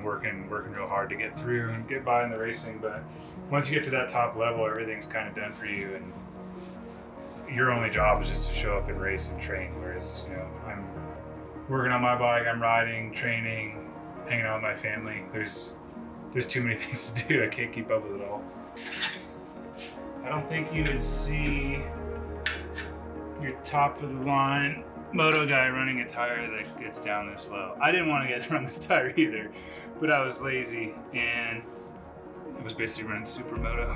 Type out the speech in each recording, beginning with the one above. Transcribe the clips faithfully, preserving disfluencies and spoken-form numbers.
working working real hard to get through and get by in the racing. But once you get to that top level, everything's kind of done for you, and your only job is just to show up and race and train. Whereas, you know, I'm working on my bike, I'm riding, training, hanging out with my family. There's there's too many things to do. I can't keep up with it all. I don't think you would see your top of the line moto guy running a tire that gets down this low. I didn't want to get run this tire either, but I was lazy and I was basically running supermoto.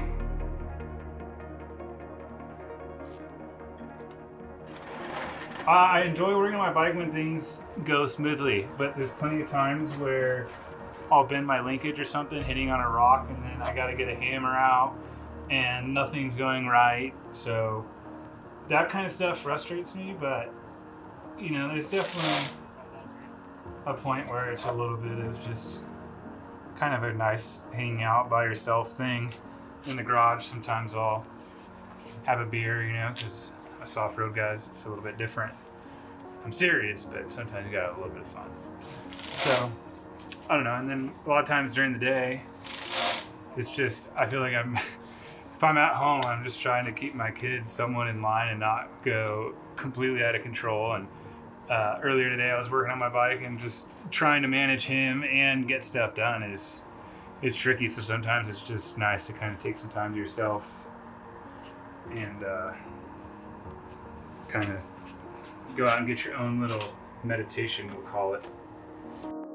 Uh, I enjoy working on my bike when things go smoothly, but there's plenty of times where I'll bend my linkage or something hitting on a rock, and then I gotta get a hammer out and nothing's going right. So that kind of stuff frustrates me, but you know, there's definitely a point where it's a little bit of just kind of a nice hanging out by yourself thing in the garage. Sometimes I'll have a beer, you know, because us off-road guys, it's a little bit different. I'm serious, but sometimes you got a little bit of fun. So, I don't know. And then a lot of times during the day, it's just, I feel like I'm, if I'm at home, I'm just trying to keep my kids somewhat in line and not go completely out of control. And uh, earlier today, I was working on my bike, and just trying to manage him and get stuff done is is tricky. So sometimes it's just nice to kind of take some time to yourself and uh, kind of go out and get your own little meditation, we'll call it.